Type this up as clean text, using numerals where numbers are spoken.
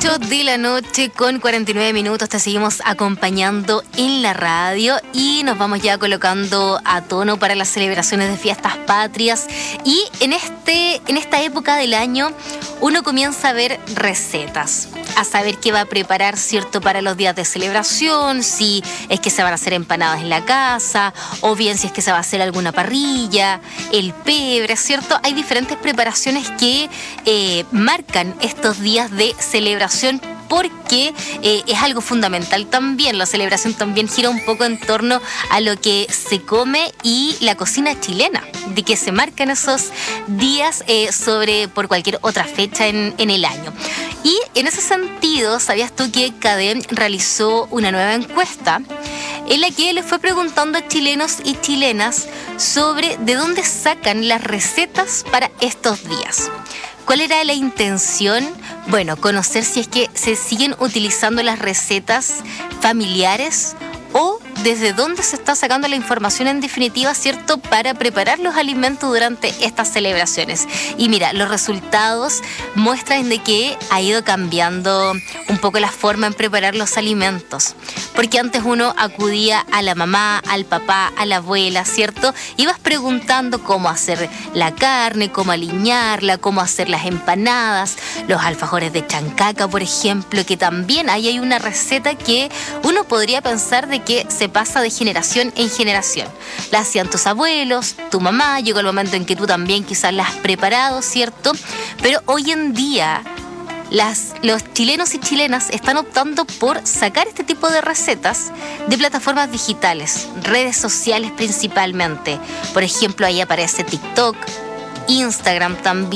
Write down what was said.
8 de la noche con 49 minutos. Te seguimos acompañando en la radio y nos vamos ya colocando a tono para las celebraciones de fiestas patrias. Y en esta época del año uno comienza a ver recetas, a saber qué va a preparar, ¿cierto?, para los días de celebración, si es que se van a hacer empanadas en la casa, o bien si es que se va a hacer alguna parrilla, el pebre, ¿cierto? Hay diferentes preparaciones que marcan estos días de celebración, porque es algo fundamental también. La celebración también gira un poco en torno a lo que se come y la cocina chilena, de que se marcan esos días por cualquier otra fecha en el año. Y en ese sentido, ¿sabías tú que Cadem realizó una nueva encuesta en la que le fue preguntando a chilenos y chilenas sobre de dónde sacan las recetas para estos días? ¿Cuál era la intención? Bueno, conocer si es que se siguen utilizando las recetas familiares o desde dónde se está sacando la información en definitiva, ¿cierto?, para preparar los alimentos durante estas celebraciones. Y mira, los resultados muestran de que ha ido cambiando un poco la forma en preparar los alimentos. Porque antes uno acudía a la mamá, al papá, a la abuela, ¿cierto? Ibas preguntando cómo hacer la carne, cómo aliñarla, cómo hacer las empanadas, los alfajores de chancaca, por ejemplo, que también ahí hay una receta que uno podría pensar de que se pasa de generación en generación. La hacían tus abuelos, tu mamá, llegó el momento en que tú también quizás la has preparado, ¿cierto? Pero hoy en día los chilenos y chilenas están optando por sacar este tipo de recetas de plataformas digitales, redes sociales principalmente. Por ejemplo, ahí aparece TikTok, Instagram también.